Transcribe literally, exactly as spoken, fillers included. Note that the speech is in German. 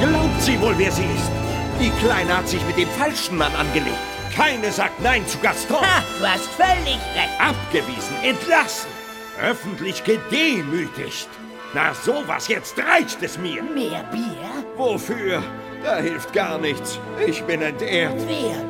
Glaubt sie wohl, wer sie ist? Die Kleine hat sich mit dem falschen Mann angelegt. Keine sagt Nein zu Gaston. Ha, du hast völlig recht. Abgewiesen, entlassen, öffentlich gedemütigt. Nach sowas jetzt reicht es mir. Mehr Bier? Wofür? Da hilft gar nichts. Ich bin entehrt. Wer